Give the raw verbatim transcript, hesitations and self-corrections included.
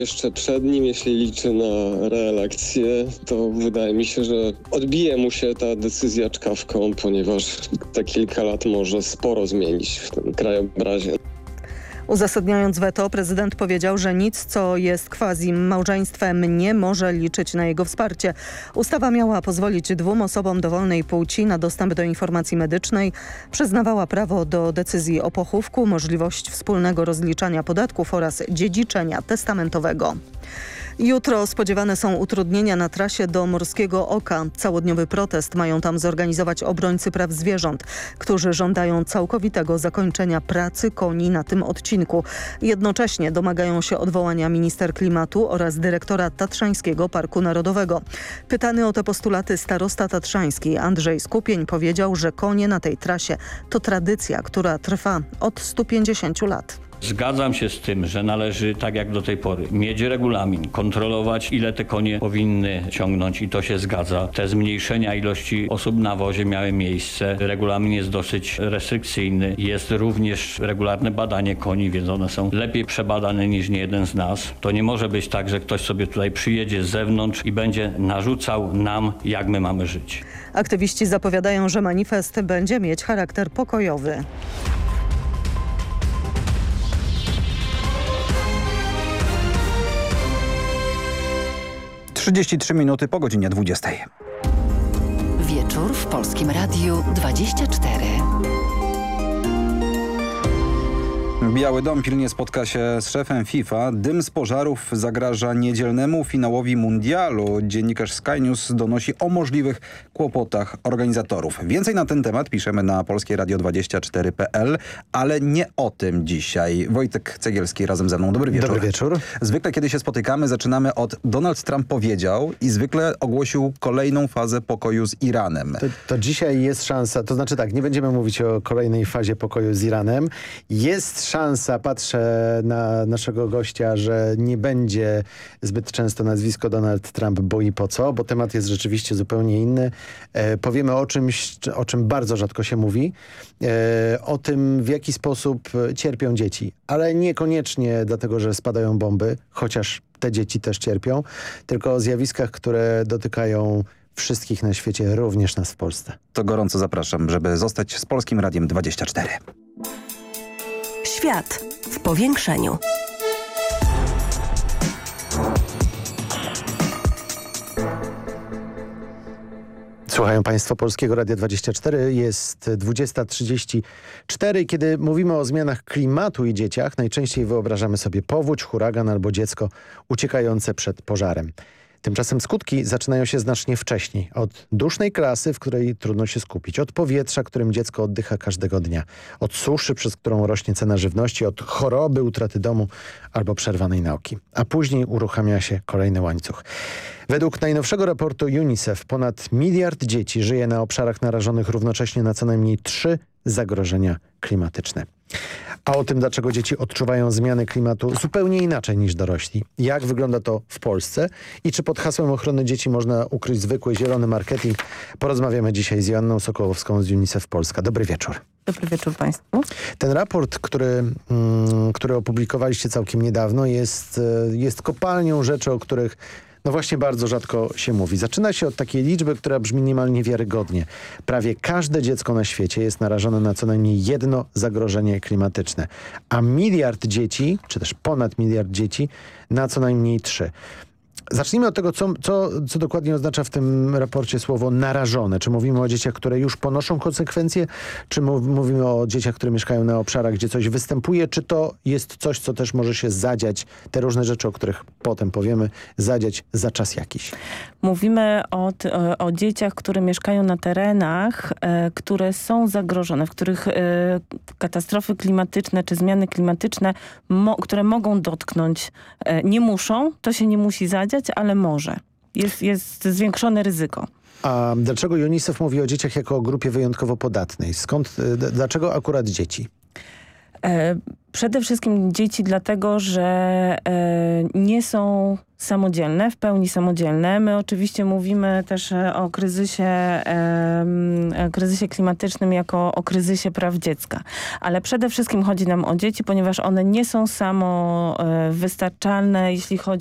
Jeszcze przed nim, jeśli liczy na reelekcję, to wydaje mi się, że odbije mu się ta decyzja czkawką, ponieważ te kilka lat może sporo zmienić w tym krajobrazie. Uzasadniając weto, prezydent powiedział, że nic, co jest quasi małżeństwem, nie może liczyć na jego wsparcie. Ustawa miała pozwolić dwóm osobom dowolnej płci na dostęp do informacji medycznej, przyznawała prawo do decyzji o pochówku, możliwość wspólnego rozliczania podatków oraz dziedziczenia testamentowego. Jutro spodziewane są utrudnienia na trasie do Morskiego Oka. Całodniowy protest mają tam zorganizować obrońcy praw zwierząt, którzy żądają całkowitego zakończenia pracy koni na tym odcinku. Jednocześnie domagają się odwołania minister klimatu oraz dyrektora Tatrzańskiego Parku Narodowego. Pytany o te postulaty starosta tatrzański Andrzej Skupień powiedział, że konie na tej trasie to tradycja, która trwa od stu pięćdziesięciu lat. Zgadzam się z tym, że należy, tak jak do tej pory, mieć regulamin, kontrolować, ile te konie powinny ciągnąć i to się zgadza. Te zmniejszenia ilości osób na wozie miały miejsce. Regulamin jest dosyć restrykcyjny. Jest również regularne badanie koni, więc one są lepiej przebadane niż niejeden z nas. To nie może być tak, że ktoś sobie tutaj przyjedzie z zewnątrz i będzie narzucał nam, jak my mamy żyć. Aktywiści zapowiadają, że manifest będzie mieć charakter pokojowy. trzydzieści trzy minuty po godzinie dwudziestej. Wieczór w Polskim Radiu dwadzieścia cztery. Biały Dom pilnie spotka się z szefem FIFA. Dym z pożarów zagraża niedzielnemu finałowi mundialu. Dziennikarz Sky News donosi o możliwych kłopotach organizatorów. Więcej na ten temat piszemy na polskie radio dwadzieścia cztery kropka p l, ale nie o tym dzisiaj. Wojtek Cegielski razem ze mną. Dobry wieczór. Dobry wieczór. Zwykle kiedy się spotykamy, zaczynamy od Donald Trump powiedział i zwykle ogłosił kolejną fazę pokoju z Iranem. To, to dzisiaj jest szansa, to znaczy tak, nie będziemy mówić o kolejnej fazie pokoju z Iranem. Jest szansa, patrzę na naszego gościa, że nie będzie zbyt często nazwisko Donald Trump, bo i po co, bo temat jest rzeczywiście zupełnie inny. E, powiemy o czymś, o czym bardzo rzadko się mówi, e, o tym, w jaki sposób cierpią dzieci, ale niekoniecznie dlatego, że spadają bomby, chociaż te dzieci też cierpią, tylko o zjawiskach, które dotykają wszystkich na świecie, również nas w Polsce. To gorąco zapraszam, żeby zostać z Polskim Radiem dwadzieścia cztery. Świat w powiększeniu. Słuchają Państwo Polskiego Radia dwadzieścia cztery. Jest dwudziesta trzydzieści cztery. Kiedy mówimy o zmianach klimatu i dzieciach, najczęściej wyobrażamy sobie powódź, huragan albo dziecko uciekające przed pożarem. Tymczasem skutki zaczynają się znacznie wcześniej. Od dusznej klasy, w której trudno się skupić. Od powietrza, którym dziecko oddycha każdego dnia. Od suszy, przez którą rośnie cena żywności. Od choroby, utraty domu albo przerwanej nauki. A później uruchamia się kolejny łańcuch. Według najnowszego raportu UNICEF ponad miliard dzieci żyje na obszarach narażonych równocześnie na co najmniej trzy zagrożenia klimatyczne. A o tym, dlaczego dzieci odczuwają zmiany klimatu zupełnie inaczej niż dorośli. Jak wygląda to w Polsce i czy pod hasłem ochrony dzieci można ukryć zwykły zielony marketing? Porozmawiamy dzisiaj z Joanną Sokołowską z UNICEF Polska. Dobry wieczór. Dobry wieczór Państwu. Ten raport, który, mm, który opublikowaliście całkiem niedawno, jest, jest kopalnią rzeczy, o których no właśnie bardzo rzadko się mówi. Zaczyna się od takiej liczby, która brzmi niemal niewiarygodnie. Prawie każde dziecko na świecie jest narażone na co najmniej jedno zagrożenie klimatyczne, a miliard dzieci, czy też ponad miliard dzieci, na co najmniej trzy. Zacznijmy od tego, co, co, co dokładnie oznacza w tym raporcie słowo narażone. Czy mówimy o dzieciach, które już ponoszą konsekwencje, czy mówimy o dzieciach, które mieszkają na obszarach, gdzie coś występuje, czy to jest coś, co też może się zadziać, te różne rzeczy, o których potem powiemy, zadziać za czas jakiś? Mówimy o, o dzieciach, które mieszkają na terenach, e, które są zagrożone, w których e, katastrofy klimatyczne czy zmiany klimatyczne, mo, które mogą dotknąć, e, nie muszą, to się nie musi zadziać, ale może. Jest, jest zwiększone ryzyko. A dlaczego UNICEF mówi o dzieciach jako o grupie wyjątkowo podatnej? Skąd, d- dlaczego akurat dzieci? E, przede wszystkim dzieci dlatego, że e, nie są samodzielne, w pełni samodzielne. My oczywiście mówimy też o kryzysie, e, kryzysie klimatycznym jako o kryzysie praw dziecka. Ale przede wszystkim chodzi nam o dzieci, ponieważ one nie są samo e, wystarczalne, jeśli chodzi